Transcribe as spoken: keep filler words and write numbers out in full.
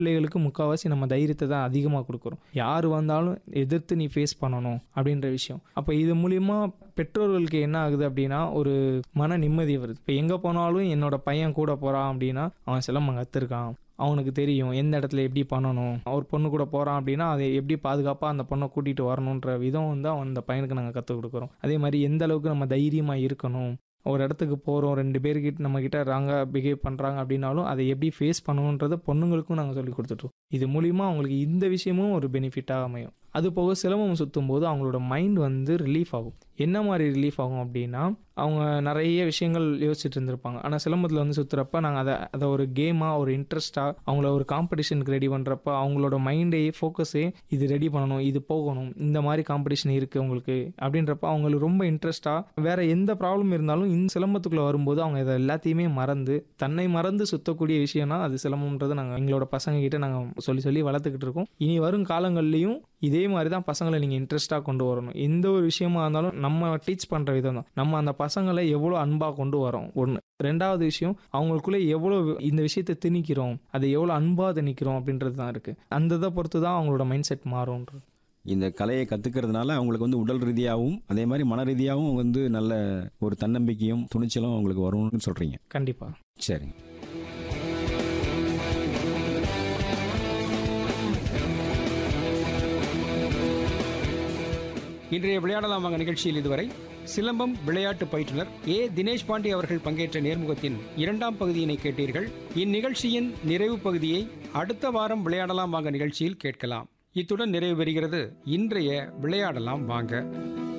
பிள்ளைகளுக்கு முக்கால்வாசி நம்ம தைரியத்தை தான் அதிகமாக கொடுக்குறோம். யார் வந்தாலும் எதிர்த்து நீ ஃபேஸ் பண்ணணும் அப்படின்ற விஷயம். அப்போ இது மூலிமா பெற்றோர்களுக்கு என்ன ஆகுது அப்படின்னா ஒரு மன நிம்மதி வருது. இப்போ எங்கே போனாலும் என்னோட பையன் கூட போகிறான் அப்படின்னா அவன் சிலம்பம் கற்றுருக்கான், அவனுக்கு தெரியும் எந்த இடத்துல எப்படி பண்ணணும். ஒரு பொண்ணு கூட போகிறான் அப்படின்னா அதை எப்படி பாதுகாப்பாக அந்த பொண்ணை கூட்டிகிட்டு வரணுன்ற விதம் வந்து அவன் அந்த பையனுக்கு நாங்கள் கற்றுக் கொடுக்குறோம். அதே மாதிரி எந்த அளவுக்கு நம்ம தைரியமாக இருக்கணும், ஒரு இடத்துக்கு போகிறோம் ரெண்டு பேர்கிட்ட நம்மக்கிட்ட ராங்காக பிஹேவ் பண்ணுறாங்க அப்படின்னாலும் அதை எப்படி ஃபேஸ் பண்ணணுன்றதை பொண்ணுங்களுக்கும் நாங்கள் சொல்லி கொடுத்துட்ருக்கோம். இது மூலிமா அவங்களுக்கு இந்த விஷயமும் ஒரு பெனிஃபிட்டாக அமையும். அது போக சிலம்பம் சுற்றும் போது அவங்களோட மைண்ட் வந்து ரிலீஃப் ஆகும். என்ன மாதிரி ரிலீஃப் ஆகும் அப்படின்னா அவங்க நிறைய விஷயங்கள் யோசிச்சுட்டு இருந்திருப்பாங்க. ஆனால் சிலம்பத்தில் வந்து சுற்றுறப்ப நாங்கள் அதை அதை ஒரு கேமாக ஒரு இன்ட்ரெஸ்ட்டாக அவங்கள ஒரு காம்படிஷனுக்கு ரெடி பண்ணுறப்ப அவங்களோட மைண்டே ஃபோக்கஸே இது ரெடி பண்ணணும், இது போகணும், இந்த மாதிரி காம்படிஷன் இருக்குது உங்களுக்கு அப்படின்றப்ப அவங்களுக்கு ரொம்ப இன்ட்ரெஸ்ட்டாக வேறு எந்த ப்ராப்ளம் இருந்தாலும் இந்த சிலம்பத்துக்குள்ளே வரும்போது அவங்க இதை எல்லாத்தையுமே மறந்து தன்னை மறந்து சுற்றக்கூடிய விஷயம்னா அது சிலம்பம்ன்றது நாங்கள் எங்களோட பசங்க கிட்ட நாங்கள் சொல்லி சொல்லி வளர்த்துக்கிட்டு இருக்கோம். இனி வரும் காலங்கள்லையும் இதே மாதிரி தான் பசங்களை நீங்கள் இன்ட்ரெஸ்ட்டாக கொண்டு வரணும். எந்த ஒரு விஷயமா இருந்தாலும் நம்ம டீச் பண்ணுற விதம் தான். நம்ம அந்த பசங்களை எவ்வளோ அன்பாக கொண்டு வரோம் ஒன்று. ரெண்டாவது விஷயம் அவங்களுக்குள்ளே எவ்வளோ இந்த விஷயத்தை திணிக்கிறோம், அதை எவ்வளோ அன்பாக திணிக்கிறோம் அப்படின்றது தான் இருக்குது. அந்த இதை பொறுத்து தான் அவங்களோட மைண்ட் செட் மாறும்ன்றது. இந்த கலையை கற்றுக்கிறதுனால அவங்களுக்கு வந்து உடல் ரீதியாகவும் அதே மாதிரி மன ரீதியாகவும் வந்து நல்ல ஒரு தன்னம்பிக்கையும் துணிச்சலும் அவங்களுக்கு வரும்னு சொல்கிறீங்க. கண்டிப்பாக. சரி. இன்றைய விளையாடலாம் வாங்க நிகழ்ச்சியில் இதுவரை சிலம்பம் விளையாட்டு பயிற்றுனர் ஏ தினேஷ் பாண்டி அவர்கள் பங்கேற்ற நேர்முகத்தின் இரண்டாம் பகுதியினை கேட்டீர்கள். இந்நிகழ்ச்சியின் நிறைவு பகுதியை அடுத்த வாரம் விளையாடலாம் வாங்க நிகழ்ச்சியில் கேட்கலாம். இத்துடன் நிறைவு பெறுகிறது இன்றைய விளையாடலாம் வாங்க.